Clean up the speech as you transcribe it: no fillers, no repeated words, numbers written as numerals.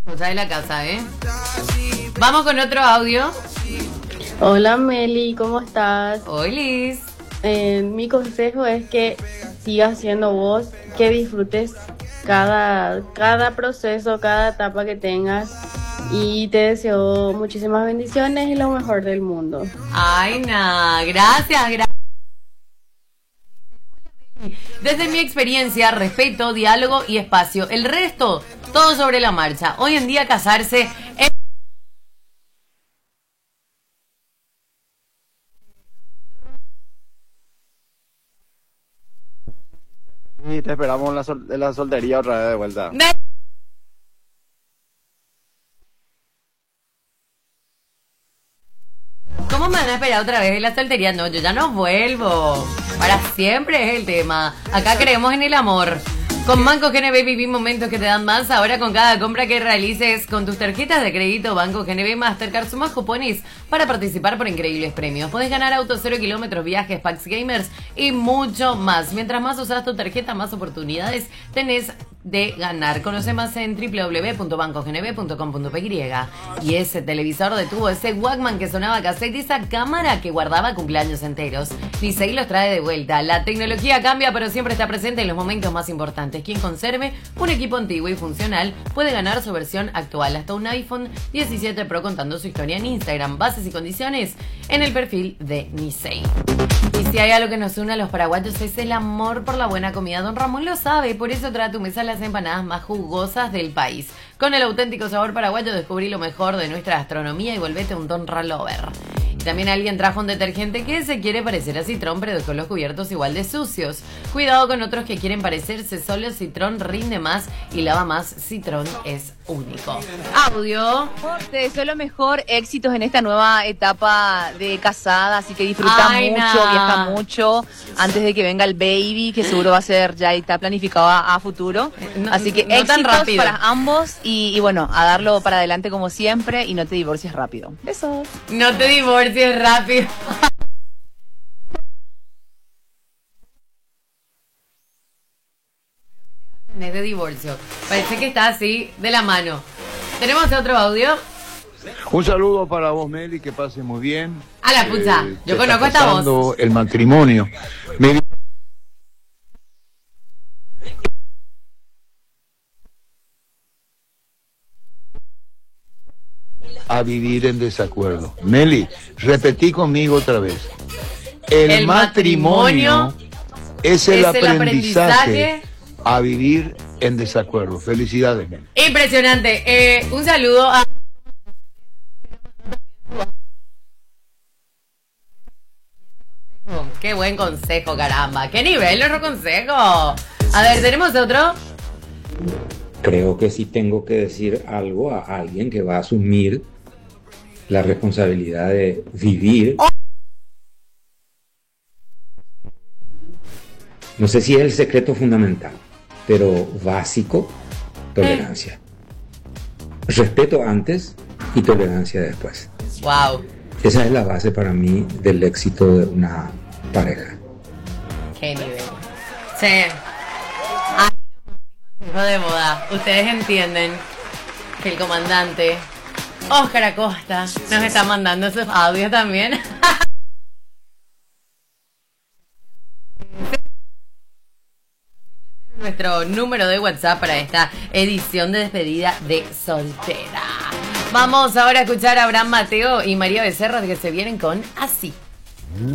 O sea, de la casa, ¿eh? Vamos con otro audio. Hola Meli, ¿cómo estás? Hoy, Liz. Mi consejo es que sigas siendo vos, que disfrutes cada proceso, cada etapa que tengas y te deseo muchísimas bendiciones y lo mejor del mundo. Ay, nada, gracias. Desde mi experiencia, respeto, diálogo y espacio. El resto, todo sobre la marcha. Hoy en día casarse es... Y te esperamos en la soltería otra vez de vuelta. ¿Cómo me van a esperar otra vez en la soltería? No, yo ya no vuelvo. Para siempre es el tema. Acá creemos en el amor. Con Banco GNB viví momentos que te dan más. Ahora con cada compra que realices con tus tarjetas de crédito Banco GNB Mastercard sumas cupones para participar por increíbles premios. Podés ganar autos 0 kilómetros, viajes, packs gamers y mucho más. Mientras más usas tu tarjeta, más oportunidades tenés de ganar. Conoce más en www.bancognb.com.py. Y ese televisor de tubo, ese Walkman que sonaba cassette, esa cámara que guardaba cumpleaños enteros. Nisei los trae de vuelta. La tecnología cambia, pero siempre está presente en los momentos más importantes. Quien conserve un equipo antiguo y funcional puede ganar su versión actual, hasta un iPhone 17 Pro, contando su historia en Instagram. Bases y condiciones en el perfil de Nisei. Y si hay algo que nos une a los paraguayos es el amor por la buena comida. Don Ramón lo sabe, por eso trae a tu mesa las empanadas más jugosas del país. Con el auténtico sabor paraguayo descubrí lo mejor de nuestra gastronomía y volvete un Don Ralover. Y también alguien trajo un detergente que se quiere parecer a Citrón, pero con los cubiertos igual de sucios. Cuidado con otros que quieren parecerse, solo Citrón rinde más y lava más. Citrón es único. Audio. Te deseo lo mejor, éxitos en esta nueva etapa de casada, así que disfruta mucho, viaja mucho, antes de que venga el baby, que seguro va a ser, ya está planificado a futuro. Así que no éxitos tan rápido para ambos y bueno, a darlo para adelante como siempre y no te divorcies rápido. Besos. No te divorcies rápido. Es de divorcio. Parece que está así de la mano. Tenemos otro audio. Un saludo para vos, Meli, que pases muy bien. A la pucha, yo conozco esta voz. El matrimonio. A vivir en desacuerdo. Meli, repetí conmigo otra vez. El matrimonio es el aprendizaje a vivir en desacuerdo. Felicidades, Meli. Impresionante. Un saludo a... Qué buen consejo, caramba. Qué nivel nuestro consejo. A ver, ¿tenemos otro? Creo que sí tengo que decir algo a alguien que va a asumir la responsabilidad de vivir. No sé si es el secreto fundamental, pero básico, tolerancia. Respeto antes y tolerancia después. Wow. Esa es la base para mí del éxito de una pareja. Qué nivel. Sí. Ay, hijo de boda. Ustedes entienden que el comandante Óscar Acosta nos está mandando esos audios también. Nuestro número de WhatsApp para esta edición de despedida de soltera. Vamos ahora a escuchar a Abraham Mateo y María Becerra, que se vienen con Así.